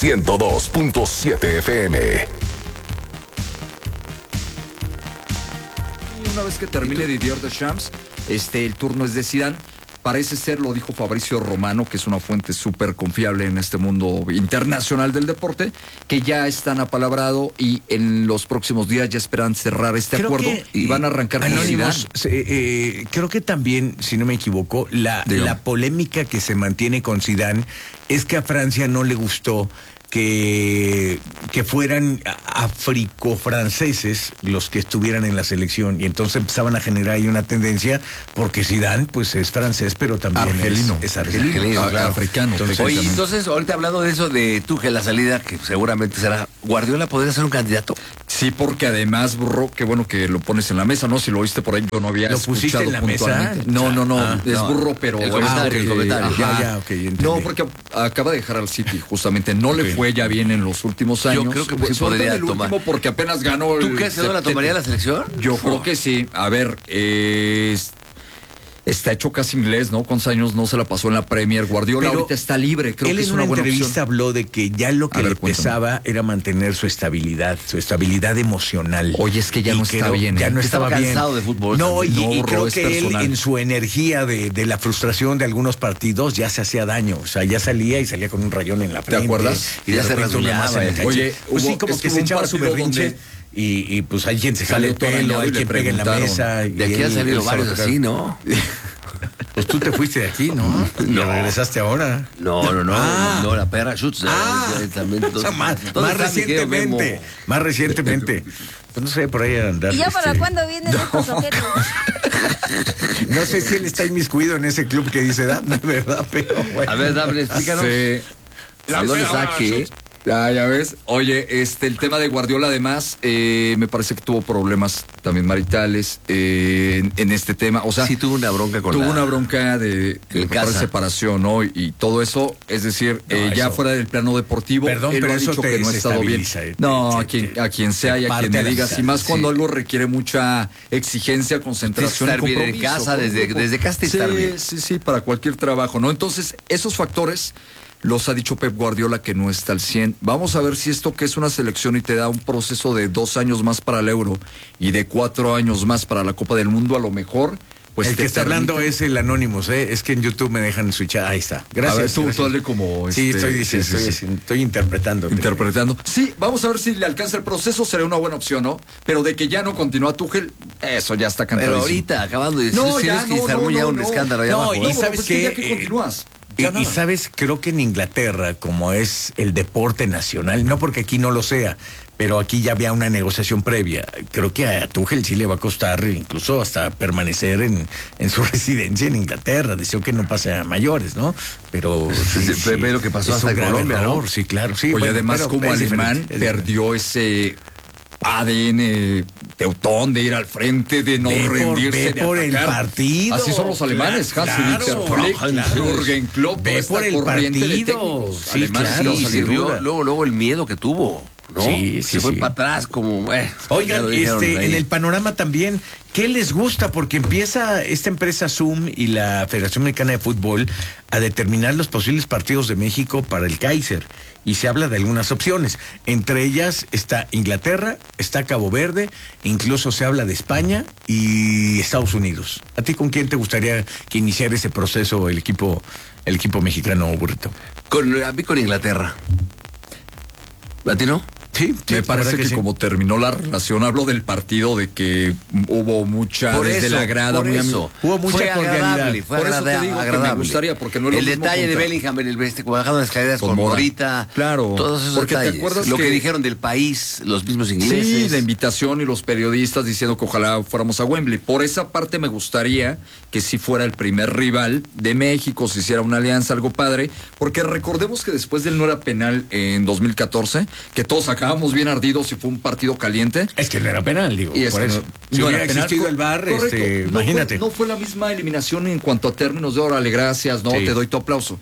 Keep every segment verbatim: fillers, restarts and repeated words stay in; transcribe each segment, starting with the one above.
ciento dos punto siete F M. Y una vez que termine Didier Deschamps, este, el turno es de Zidane. Parece ser, lo dijo Fabrizio Romano, que es una fuente súper confiable en este mundo internacional del deporte, que ya están apalabrados y en los próximos días ya esperan cerrar este creo acuerdo que, y van a arrancar con Anónimos, Zidane. Eh, eh, creo que también, si no me equivoco, la, la polémica que se mantiene con Zidane es que a Francia no le gustó que, que fueran africofranceses los que estuvieran en la selección, y entonces empezaban a generar ahí una tendencia, porque Zidane pues es francés, pero también argelino. es, es argelino, argelino ah, claro. africano. Entonces, Oye, entonces ahorita hablando de eso de Tuchel, la salida, que seguramente será, ¿Guardiola podría ser un candidato? Sí, porque además, Burro, qué bueno que lo pones en la mesa, ¿no? Si lo oíste por ahí, yo no había ¿Lo escuchado pusiste en la mesa? No, no, no, ah, es no. Burro, pero... El comentario, el comentario. Ya, ya, ok, entendí. No, porque acaba de dejar al City, justamente, no okay. le fue ya bien en los últimos años. Yo creo que pues, sí podría el tomar. Último porque apenas ganó... ¿Tú crees que no la tomaría la selección? Yo oh. creo que sí. A ver, eh... está hecho casi inglés, ¿no? ¿Cuántos años no se la pasó en la Premier? Guardiola Pero ahorita está libre, creo él que es una, una buena entrevista opción. Habló de que ya lo que ver, le pesaba cuéntame. era mantener su estabilidad, su estabilidad emocional. Oye, es que ya y no está bien. Ya ¿eh? no estaba, estaba bien. cansado de fútbol. No, y, no y creo es que personal. él en su energía de, de la frustración de algunos partidos ya se hacía daño. O sea, ya salía y salía con un rayón en la frente. ¿Te acuerdas? Y ya de se repente una masa en el rasguñaba. caché. Oye, pues hubo, sí, como es que que se un echaba su partido berrinche. donde... Y, y pues hay quien se jale el pelo, hay quien pega en la mesa. De aquí han salido varios así, ¿no? Pues tú te fuiste de aquí, ¿no? No. Y regresaste ahora. No, no, no. Ah. No, la perra Schutz. Ah. Eh, también, O sea, más, ¿dónde más está recientemente. Memo? Más recientemente. Pues no sé, por ahí andar. ¿Y ya este... para cuándo vienen no. estos objetos? No sé si él está inmiscuido en ese club que dice Dafne, ¿verdad? Pero bueno. A ver, Dafne, explícanos. Sí. ¿A dónde está aquí? Ya, ya ves. Oye, este, el tema de Guardiola, además, eh, me parece que tuvo problemas también maritales eh, en, en este tema. O sea, sí tuvo una bronca con tuvo la... una bronca de, de casa. separación, ¿no? Y, y todo eso, es decir, No, eh, eso... ya fuera del plano deportivo, Perdón, él pero ha eso dicho te que no ha estado bien. eh, No, te, a quien, te, a quien sea y a quien me digas, y más cuando sí. algo requiere mucha exigencia, concentración y compromiso. Bien en casa, desde, desde casa sí, estar bien. Sí, sí, para cualquier trabajo, ¿no? Entonces, esos factores los ha dicho Pep Guardiola que no está al cien. Vamos a ver si esto, que es una selección y te da un proceso de dos años más para el Euro y de cuatro años más para la Copa del Mundo, a lo mejor... Pues el que está permite... hablando es el Anonymous, ¿eh? Es que en YouTube me dejan switchar. Ahí está. Gracias. A ver, tú, gracias. tú dale como... Sí, este, estoy diciendo, sí, sí, estoy, sí. estoy interpretando. Interpretando. Sí, vamos a ver si le alcanza el proceso, sería una buena opción, ¿no? Pero de que ya no continúa Tuchel, eso ya está cantado. Pero ahorita, acabando de decir, no, si ya, es que no, se armó no, ya no, un no. escándalo allá no, abajo. Y no, sabes pues que, ya que continúas. Y, y sabes, creo que en Inglaterra, como es el deporte nacional, no porque aquí no lo sea, pero aquí ya había una negociación previa. Creo que a Tuchel sí le va a costar incluso hasta permanecer en, en su residencia en Inglaterra. Deseo que no pase a mayores, ¿no? Pero sí, sí, sí, ve lo que pasó hasta en Colombia, error, ¿no? Sí, claro. Sí, Oye, bueno, además, como alemán, perdió ese A D N teutón de ir al frente, de no ve rendirse, por, ve por el partido. Así son los alemanes, claro, Hans-Dieter Flick, claro. Jürgen Klopp, Ve por el partido. Sí, claro, sí, sin duda. Luego, luego el miedo que tuvo, ¿no? Sí, sí, Se fue sí. para atrás como... Eh, Oigan, este, en el panorama también, ¿qué les gusta? Porque empieza esta empresa Zoom y la Federación Mexicana de Fútbol a determinar los posibles partidos de México para el Kaiser. Y se habla de algunas opciones. Entre ellas está Inglaterra, está Cabo Verde, incluso se habla de España y Estados Unidos. ¿A ti con quién te gustaría que iniciara ese proceso el equipo, el equipo mexicano, Burrito? Con, a mí con Inglaterra. ¿A ti no? Sí, sí, me parece que, que sí. Como terminó la relación, hablo del partido, de que hubo mucha por desde eso, la grada, por muy eso. Hubo mucha fue cordialidad. Agradable, fue por eso agradable, te digo agradable. Que me gustaría, porque no es lo el mismo detalle contra... de Bellingham en el este, bajando las escaleras con, con Morita, claro, todos esos porque detalles. te acuerdas lo que... que dijeron del país, los mismos ingleses. Sí, la invitación y los periodistas diciendo que ojalá fuéramos a Wembley. Por esa parte me gustaría que si fuera el primer rival de México, se hiciera una alianza, algo padre, porque recordemos que después del no era penal en dos mil catorce, que todos acabamos bien ardidos y fue un partido caliente. Es que no era penal, digo. Y es por que eso. no, si no hubiera era penal, existido el V A R, este, no imagínate. Fue, no fue la misma eliminación en cuanto a términos de órale, gracias, no, sí. te doy tu aplauso.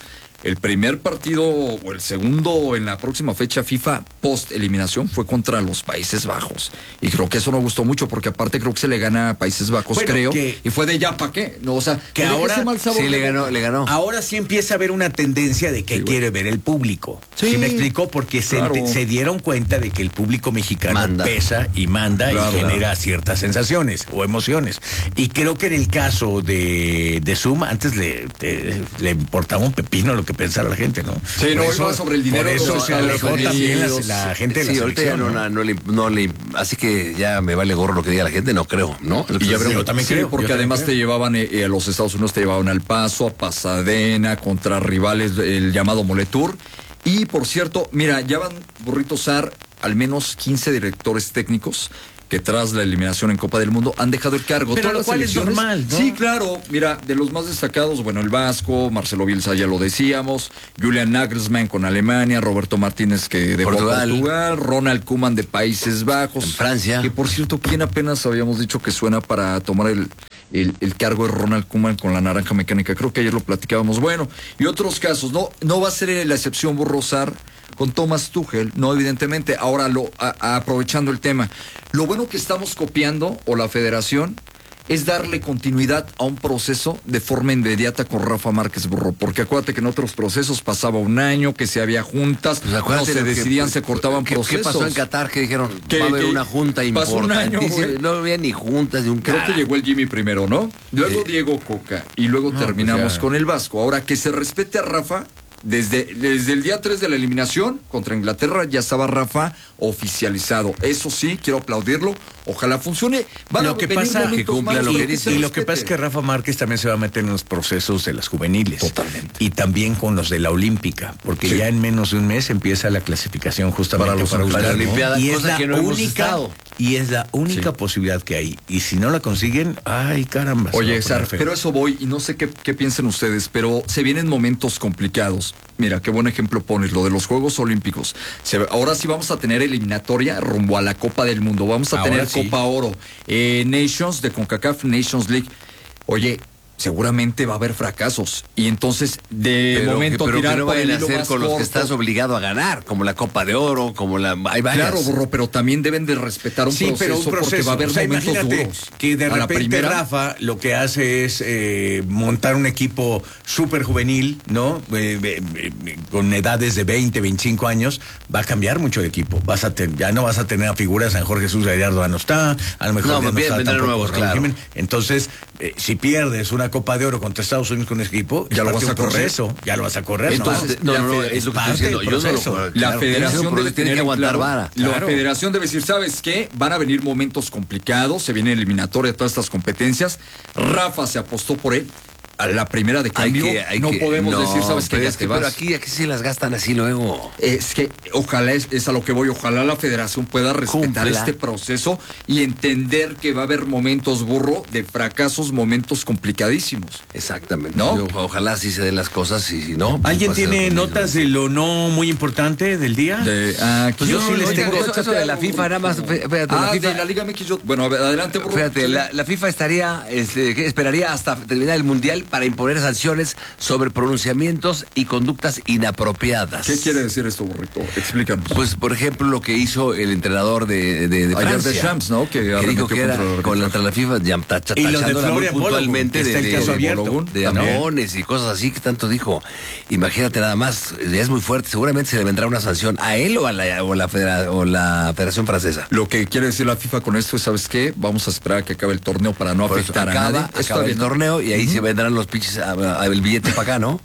el primer partido o el segundo en la próxima fecha FIFA post eliminación fue contra los Países Bajos. Y creo que eso no gustó mucho porque aparte creo que se le gana a Países Bajos, bueno, creo. Que, y fue de ya para qué. No, o sea, que ahora mal sabor sí le ganó, le ganó. Ahora sí empieza a haber una tendencia de que sí, quiere ver el público. Sí, ¿sí me explicó? Porque claro. se, se dieron cuenta de que el público mexicano manda. pesa y manda claro, y genera claro. ciertas sensaciones o emociones. Y creo que en el caso de, de Zoom, antes le, te, le importaba un pepino lo que pensara la gente, ¿no? Sí, por no, eso, sobre el dinero. Por eso no, se alejó también la, la gente de la sí, selección, no, ¿no? No, le, no le, así que ya me vale gorro lo que diga la gente, no creo, ¿no? Y yo, yo también sí, creo. Porque yo además creo. te llevaban, eh, a los Estados Unidos te llevaban al Paso, a Pasadena, contra rivales, el llamado Moletour. Y por cierto, mira, ya van, Burrito Sar, al menos quince directores técnicos que tras la eliminación en Copa del Mundo han dejado el cargo. Pero lo cual es normal, ¿no? Sí, claro. Mira, de los más destacados, bueno, el Vasco, Marcelo Bielsa ya lo decíamos, Julian Nagelsmann con Alemania, Roberto Martínez que de Portugal. Portugal, Ronald Koeman de Países Bajos. En Francia. Que por cierto, ¿quién apenas habíamos dicho que suena para tomar el, el, el cargo de Ronald Koeman con la naranja mecánica? Creo que ayer lo platicábamos. Bueno, y otros casos, no, no va a ser la excepción Burrosar con Thomas Tuchel, no, evidentemente. Ahora, lo a, a, aprovechando el tema, lo bueno que estamos copiando, o la federación, es darle continuidad a un proceso de forma inmediata con Rafa Márquez Burro, porque acuérdate que en otros procesos pasaba un año, que se había juntas, pues no se decidían, que, se cortaban ¿qué, procesos. ¿Qué pasó en Qatar? Que dijeron, ¿Qué, va a haber qué? una junta importantísima. No había ni juntas, ni un Creo que llegó el Jimmy primero, ¿no? Luego Sí. Diego Coca, y luego No, terminamos pues ya. con el Vasco. Ahora, que se respete a Rafa. Desde, desde el día tres de la eliminación contra Inglaterra ya estaba Rafa oficializado. Eso sí, quiero aplaudirlo. Ojalá funcione. Van lo a que venir pasa momentos que cumpla malos, lo que pero dice. se Y lo que respete. pasa es que Rafa Márquez también se va a meter en los procesos de las juveniles. Totalmente. Y también con los de la Olímpica, porque Sí. ya en menos de un mes empieza la clasificación justamente Para los- para, para buscar, la ¿no? Olimpiada, y es cosa la que no hemos única estado. y es la única Sí. posibilidad que hay. Y si no la consiguen, ay caramba. se va a Oye, poner Sar, feo. pero eso voy, y no sé qué, qué piensen ustedes, pero se vienen momentos complicados. Mira, qué buen ejemplo pones, lo de los Juegos Olímpicos. Se, ahora sí vamos a tener eliminatoria rumbo a la Copa del Mundo. Vamos a Ahora tener sí. Copa Oro, eh, Nations de CONCACAF, Nations League. Oye, seguramente va a haber fracasos. Y entonces, de Pero, momento, que, pero tirar que no por el vayan a hilo hacer más con los que corto. estás obligado a ganar, como la Copa de Oro, como la... Hay varias. Claro, Burro, pero también deben de respetar un Sí, proceso, pero un proceso. porque va a haber O sea, momentos imagínate duros. que de A la repente primera, Rafa lo que hace es eh, montar un equipo súper juvenil, ¿no? Eh, eh, eh, con edades de veinte, veinticinco años, va a cambiar mucho el equipo. Vas a ten- ya no vas a tener a figuras, a lo mejor Jesús Gallardo ya no está, a lo mejor No, ya no bien, está vendrán tampoco nuevos, Raúl claro. Jiménez. Entonces, eh, si pierdes una Copa de Oro contra Estados Unidos con un equipo, Ya es lo parte vas de un a correr. proceso, ya lo vas a correr. Entonces, ¿no? No, no, no, La fe- es lo que parte estoy diciendo. del Yo no lo proceso. puedo- La claro, federación tiene debe que tener aguantar claro, vara. La Claro. federación debe decir, ¿sabes qué? Van a venir momentos complicados, se viene eliminatoria de todas estas competencias. Rafa se apostó por él. A la primera de Hay cambio, que- hay no que- podemos no, decir, ¿sabes qué? pero Ya es te que, vas. pero aquí, aquí sí las gastan así luego. Es que ojalá, es, es a lo que voy, ojalá la federación pueda respetar Cumpla. este proceso y entender que va a haber momentos, Burro, de fracasos, momentos complicadísimos. Exactamente. ¿No? Yo, ojalá sí se den las cosas y si no... pues ¿Alguien va a ser tiene lo mismo. notas de lo no muy importante del día? De, ah, Pues yo, yo sí sí les les tengo tengo. eso, eso de la FIFA, nada más. fí- Fíjate, Ah, la FIFA, de la Liga M X, yo- bueno, a ver, adelante, Burro. Fíjate, la, la FIFA estaría, este, que esperaría hasta terminar el Mundial para imponer sanciones sobre pronunciamientos y conductas inapropiadas. ¿Qué quiere decir esto, Burrito? Explícanos. Pues, por ejemplo, lo que hizo el entrenador de, de, de Ayer Francia. de Shams, ¿no? Que Que dijo arremetió que era contra el con la, arbitraje. la FIFA ya, tacha- Y los de tachándola muy Florian Balogun, puntualmente que de, está el de, caso de abierto. Balogun, de También. amones y cosas así que tanto dijo. Imagínate nada más, ya es muy fuerte. Seguramente se le vendrá una sanción a él o a la, o la, federa- o la Federación Francesa. Lo que quiere decir la FIFA con esto es, ¿sabes qué? Vamos a esperar a que acabe el torneo para no Por eso afectar a acaba, nadie. Está acaba el bien, ¿no? torneo y ahí se vendrán los pinches a- a- el billete para acá, ¿no?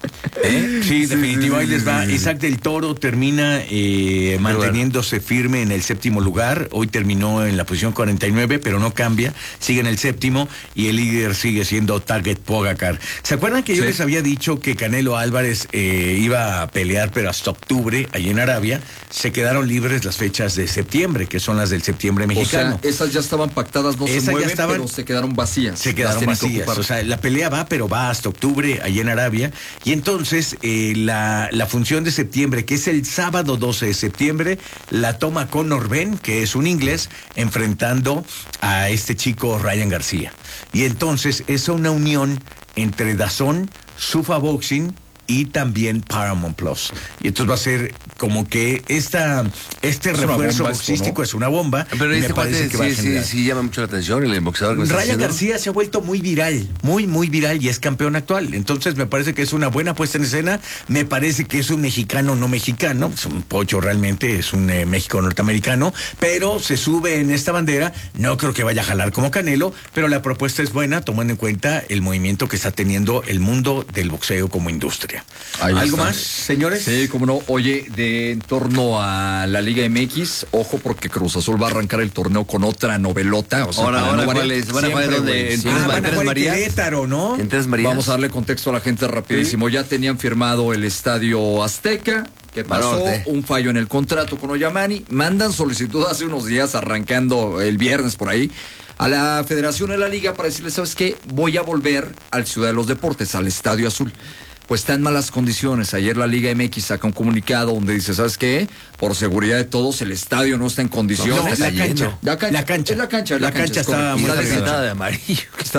¿Eh? Sí, definitivo, ahí les va. Isaac del Toro termina eh, manteniéndose firme en el séptimo lugar. Hoy terminó en la posición cuarenta y nueve, pero no cambia. Sigue en el séptimo y el líder sigue siendo Target Pogacar. ¿Se acuerdan que yo Sí. les había dicho que Canelo Álvarez eh, iba a pelear, pero hasta octubre, allí en Arabia? Se quedaron libres las fechas de septiembre, que son las del septiembre O mexicano. sea, esas ya estaban pactadas, no Esas se ya mueven, estaban- pero se quedaron vacías. Se Las quedaron tienen que vacías. ocupar. O sea, la pelea va, pero va hasta octubre allí en Arabia. Y entonces eh, la, la función de septiembre, que es el sábado doce de septiembre, la toma Conor Ben, que es un inglés, enfrentando a este chico Ryan García. Y entonces es una unión entre D A Z N, Sufa Boxing y también Paramount Plus. Y entonces va a ser como que esta, este es refuerzo bomba boxístico esto, ¿no? es una bomba. Pero y este me parece cuate que va a sí, sí, generar. sí llama mucho la atención, el boxeador que me está Ryan diciendo. García se ha vuelto muy viral, muy, muy viral y es campeón actual. Entonces me parece que es una buena puesta en escena. Me parece que es un mexicano no mexicano, es un pocho realmente, es un eh, México norteamericano, pero se sube en esta bandera. No creo que vaya a jalar como Canelo, pero la propuesta es buena tomando en cuenta el movimiento que está teniendo el mundo del boxeo como industria. Ahí ¿Algo está. más, señores? Sí, como no. Oye, de en torno a la Liga M X, ojo porque Cruz Azul va a arrancar el torneo con otra novelota. O sea, Ahora, para ahora, no variar. ¿cuál es? ¿Van a jugar Siempre, dónde? güey, ¿En siempre. Ah, Tres- van a Tres jugar en Marías? Querétaro, ¿no? En Tres Marías. Vamos a darle contexto a la gente rapidísimo. Ya tenían firmado el Estadio Azteca. ¿Qué pasó? Banorte. Un fallo en el contrato con Oyamani. Mandan solicitud hace unos días, arrancando el viernes por ahí, a la Federación de la Liga para decirle, ¿sabes qué? Voy a volver al Ciudad de los Deportes, al Estadio Azul. Pues está en malas condiciones. Ayer la Liga M X saca un comunicado donde dice, ¿sabes qué? Por seguridad de todos, el estadio no está en condiciones. No, la Está cancha. lleno. La cancha. La cancha. Es la cancha. La La cancha, cancha es está correcto. muy Está fregada. pintada de amarillo. Está